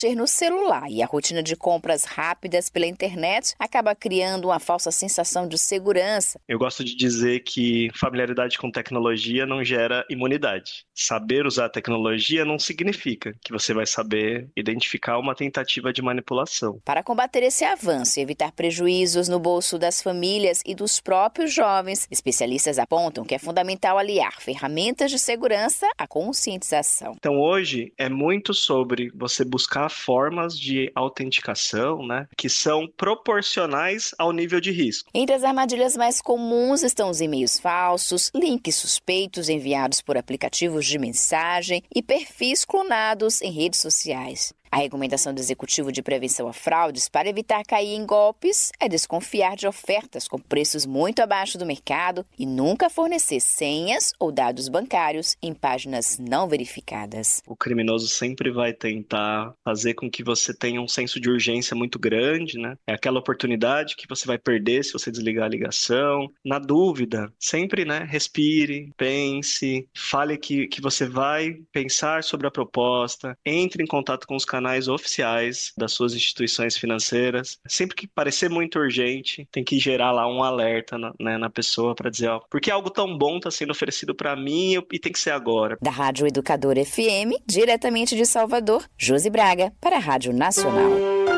no celular e a rotina de compras rápidas pela internet acaba criando uma falsa sensação de segurança. Eu gosto de dizer que familiaridade com tecnologia não gera imunidade. Saber usar a tecnologia não significa que você vai saber identificar uma tentativa de manipulação. Para combater esse avanço e evitar prejuízos no bolso das famílias e dos próprios jovens, especialistas apontam que é fundamental aliar ferramentas de segurança à conscientização. Então hoje é muito sobre você buscar formas de autenticação, né, que são proporcionais ao nível de risco. Entre as armadilhas mais comuns estão os e-mails falsos, links suspeitos enviados por aplicativos de mensagem e perfis clonados em redes sociais. A recomendação do Executivo de Prevenção a Fraudes para evitar cair em golpes é desconfiar de ofertas com preços muito abaixo do mercado e nunca fornecer senhas ou dados bancários em páginas não verificadas. O criminoso sempre vai tentar fazer com que você tenha um senso de urgência muito grande, né? É aquela oportunidade que você vai perder se você desligar a ligação. Na dúvida, sempre, né, respire, pense, fale que você vai pensar sobre a proposta, entre em contato com os canais oficiais das suas instituições financeiras. Sempre que parecer muito urgente, tem que gerar lá um alerta na pessoa para dizer, porque algo tão bom está sendo oferecido para mim e tem que ser agora. Da Rádio Educadora FM, diretamente de Salvador, Josi Braga, para a Rádio Nacional.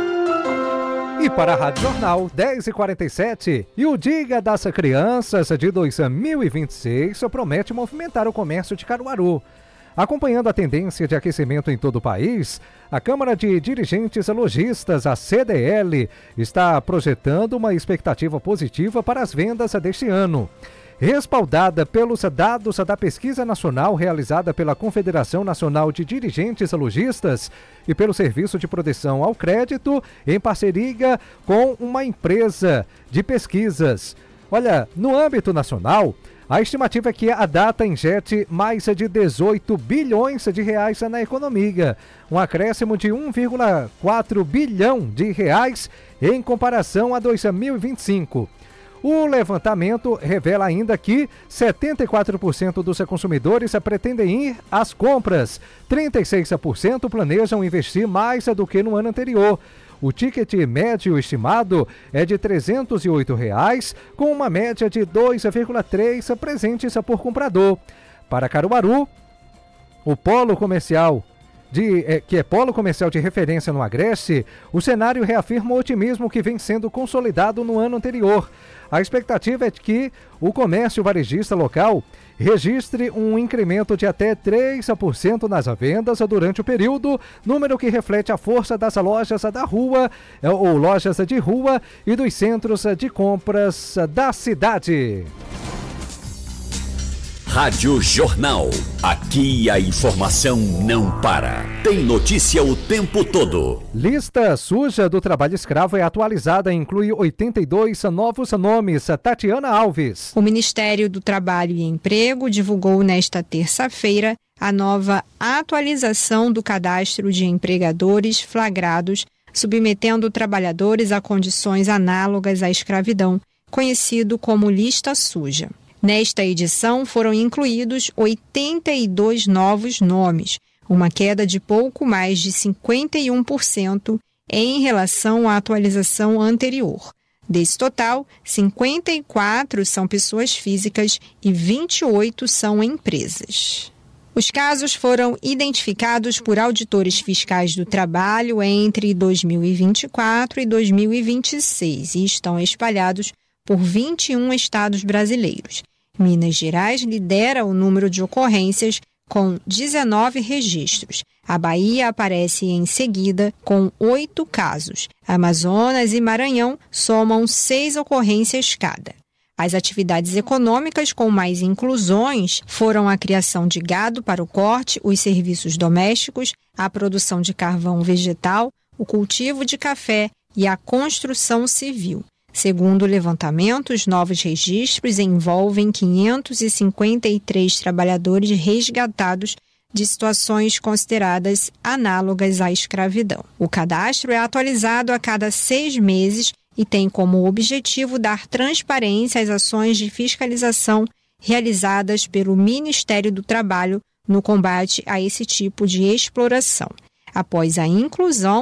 E para a Rádio Jornal, 10h47, e o Dia das Crianças de 2026 promete movimentar o comércio de Caruaru. Acompanhando a tendência de aquecimento em todo o país, a Câmara de Dirigentes Lojistas, a CDL, está projetando uma expectativa positiva para as vendas deste ano. Respaldada pelos dados da pesquisa nacional realizada pela Confederação Nacional de Dirigentes Lojistas e pelo Serviço de Proteção ao Crédito, em parceria com uma empresa de pesquisas. Olha, no âmbito nacional, a estimativa é que a data injete mais de 18 bilhões de reais na economia, um acréscimo de 1,4 bilhão de reais em comparação a 2025. O levantamento revela ainda que 74% dos consumidores pretendem ir às compras, 36% planejam investir mais do que no ano anterior. O ticket médio estimado é de R$ 308, com uma média de 2,3 presentes por comprador. Para Caruaru, o polo comercial que é polo comercial de referência no Agreste, o cenário reafirma o otimismo que vem sendo consolidado no ano anterior. A expectativa é de que o comércio varejista local registre um incremento de até 3% nas vendas durante o período, número que reflete a força das lojas da rua, ou lojas de rua e dos centros de compras da cidade. Rádio Jornal. Aqui a informação não para. Tem notícia o tempo todo. Lista suja do trabalho escravo é atualizada e inclui 82 novos nomes. Tatiana Alves. O Ministério do Trabalho e Emprego divulgou nesta terça-feira a nova atualização do cadastro de empregadores flagrados, submetendo trabalhadores a condições análogas à escravidão, conhecido como lista suja. Nesta edição foram incluídos 82 novos nomes, uma queda de pouco mais de 51% em relação à atualização anterior. Desse total, 54 são pessoas físicas e 28 são empresas. Os casos foram identificados por auditores fiscais do trabalho entre 2024 e 2026 e estão espalhados por 21 estados brasileiros. Minas Gerais lidera o número de ocorrências com 19 registros. A Bahia aparece em seguida com 8 casos. Amazonas e Maranhão somam 6 ocorrências cada. As atividades econômicas com mais inclusões foram a criação de gado para o corte, os serviços domésticos, a produção de carvão vegetal, o cultivo de café e a construção civil. Segundo o levantamento, os novos registros envolvem 553 trabalhadores resgatados de situações consideradas análogas à escravidão. O cadastro é atualizado a cada 6 meses e tem como objetivo dar transparência às ações de fiscalização realizadas pelo Ministério do Trabalho no combate a esse tipo de exploração. após a inclusão